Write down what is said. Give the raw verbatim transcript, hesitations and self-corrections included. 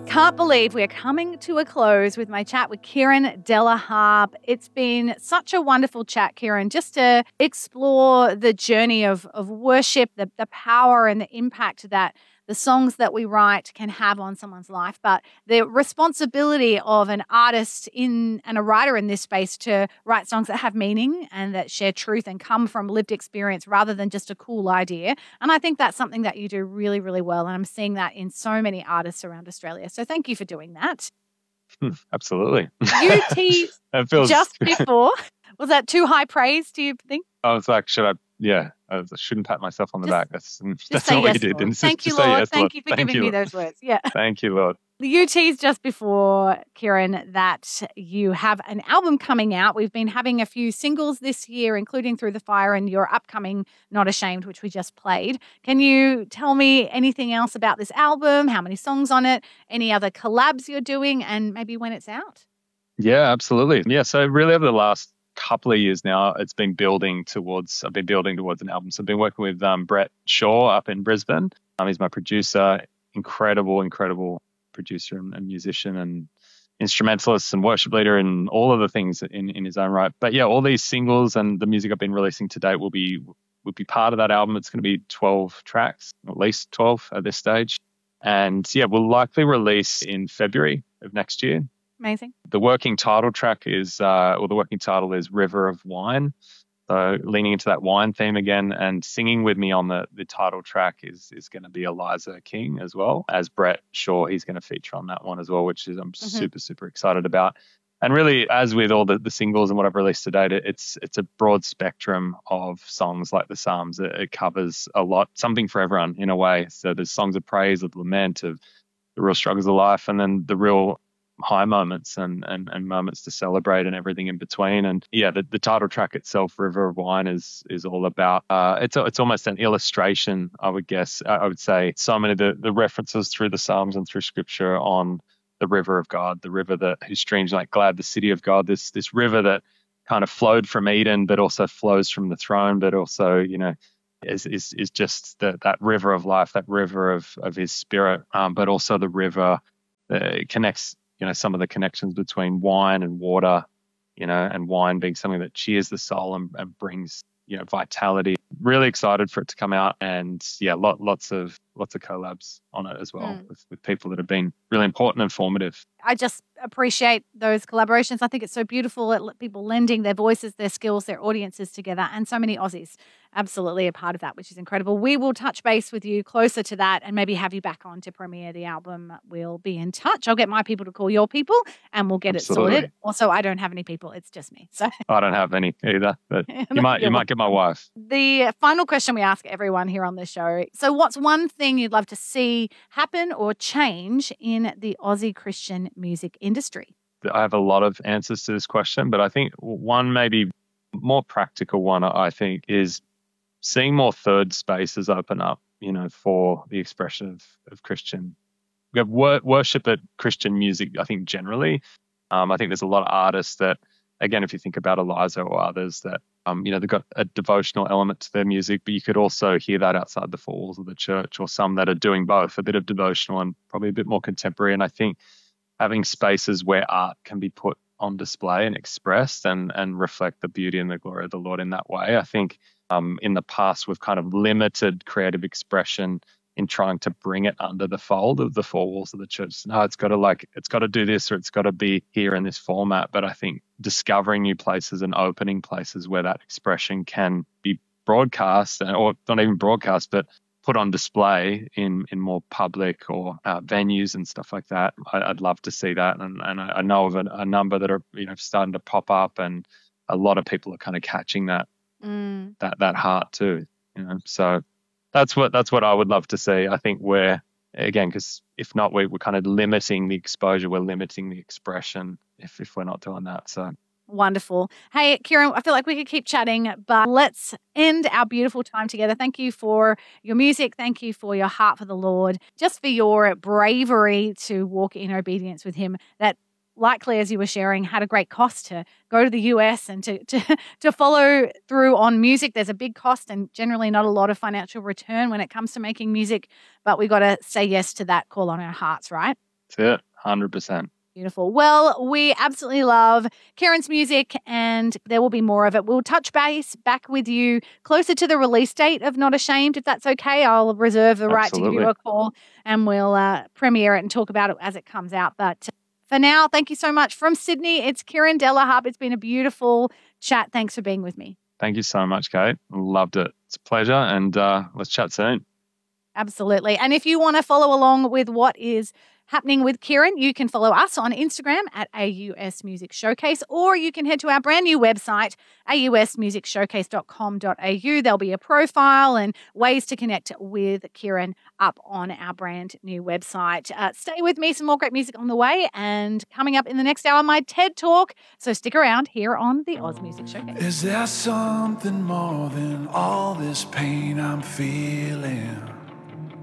Can't believe we're coming to a close with my chat with Kieran Delaharp. It's been such a wonderful chat, Kieran, just to explore the journey of, of worship, the, the power and the impact that the songs that we write can have on someone's life, but the responsibility of an artist in and a writer in this space to write songs that have meaning and that share truth and come from lived experience rather than just a cool idea. And I think that's something that you do really, really well. And I'm seeing that in so many artists around Australia. So thank you for doing that. Absolutely. You teased feels... just before. Was that too high praise, do you think? I was like, should I? Yeah, I shouldn't pat myself on the just, back. That's that's not what yes, you did. Lord. Just, Thank you, just Lord. Yes, Thank Lord. you for Thank giving you, me Lord. those words. Yeah. Thank you, Lord. You teased just before, Kieran, that you have an album coming out. We've been having a few singles this year, including Through the Fire and your upcoming Not Ashamed, which we just played. Can you tell me anything else about this album, how many songs on it, any other collabs you're doing, and maybe when it's out? Yeah, absolutely. Yeah, so really over the last couple of years now, it's been building towards, I've been building towards an album. So I've been working with um, Brett Shaw up in Brisbane. Um, he's my producer, incredible, incredible producer and, and musician and instrumentalist and worship leader and all of the things in, in his own right. But yeah, all these singles and the music I've been releasing to date will be will be part of that album. It's going to be twelve tracks, at least twelve at this stage. And yeah, we'll likely release in February of next year. Amazing. The working title track is, uh, or the working title is River of Wine. So leaning into that wine theme again, and singing with me on the, the title track is is going to be Eliza King as well as Brett Shaw. He's going to feature on that one as well, which is I'm mm-hmm. super, super excited about. And really, as with all the, the singles and what I've released to date, it's it's a broad spectrum of songs like the Psalms. It, it covers a lot, something for everyone in a way. So there's songs of praise, of lament, of the real struggles of life, and then the real high moments and, and, and moments to celebrate and everything in between. And yeah, the, the title track itself, River of Wine, is is all about, uh, it's it's almost an illustration, I would guess. I would say so many of the, the references through the Psalms and through Scripture on the river of God, the river that whose streams like glad the city of God, this this river that kind of flowed from Eden, but also flows from the throne, but also, you know, is is is just the, that river of life, that river of, of his spirit, um, but also the river that connects, you know, some of the connections between wine and water, you know, and wine being something that cheers the soul and, and brings, you know, vitality. Really excited for it to come out, and yeah, lot, lots of lots of collabs on it as well mm. with, with people that have been really important and formative. I just appreciate those collaborations. I think it's so beautiful at people lending their voices, their skills, their audiences together, and so many Aussies absolutely a part of that, which is incredible. We will touch base with you closer to that and maybe have you back on to premiere the album. We'll be in touch. I'll get my people to call your people and we'll get absolutely. it sorted. Also, I don't have any people. It's just me. So I don't have any either, but you might, you might get my wife. The final question we ask everyone here on this show. So what's one thing you'd love to see happen or change in the Aussie Christian music industry? I have a lot of answers to this question, but I think one maybe more practical one, I think, is seeing more third spaces open up, you know, for the expression of, of Christian. We have wor- worship at Christian music, I think, generally. Um, I think there's a lot of artists that, again, if you think about Eliza or others, that, um, you know, they've got a devotional element to their music, but you could also hear that outside the four walls of the church, or some that are doing both, a bit of devotional and probably a bit more contemporary. And I think having spaces where art can be put on display and expressed and and reflect the beauty and the glory of the Lord in that way. I think um, in the past we've kind of limited creative expression in trying to bring it under the fold of the four walls of the church. No, it's got to like it's got to do this, or it's got to be here in this format. But I think discovering new places and opening places where that expression can be broadcast, or not even broadcast, but put on display in, in more public or uh, venues and stuff like that. I, I'd love to see that. And, and I, I know of a, a number that are, you know, starting to pop up, and a lot of people are kind of catching that, mm. that, that heart too, you know? So that's what, that's what I would love to see. I think we're, again, because if not, we, we're kind of limiting the exposure, we're limiting the expression if, if we're not doing that. So wonderful. Hey, Kieran, I feel like we could keep chatting, but let's end our beautiful time together. Thank you for your music. Thank you for your heart for the Lord, just for your bravery to walk in obedience with him. That likely, as you were sharing, had a great cost to go to the U S and to, to, to follow through on music. There's a big cost and generally not a lot of financial return when it comes to making music, but we got to say yes to that call on our hearts, right? That's it, one hundred percent. Beautiful. Well, we absolutely love Kieran's music, and there will be more of it. We'll touch base back with you closer to the release date of Not Ashamed, if that's okay. I'll reserve the right Absolutely. to give you a call, and we'll uh, premiere it and talk about it as it comes out. But for now, thank you so much. From Sydney, it's Kieran Delahup. It's been a beautiful chat. Thanks for being with me. Thank you so much, Kate. Loved it. It's a pleasure, and uh, let's chat soon. Absolutely. And if you want to follow along with what is happening with Kieran, you can follow us on Instagram at A U S Music Showcase, or you can head to our brand new website, A U S music showcase dot com dot A U. There'll be a profile and ways to connect with Kieran up on our brand new website. Uh, stay with me, some more great music on the way, and coming up in the next hour, my TED Talk. So stick around here on the Oz Music Showcase. Is there something more than all this pain I'm feeling?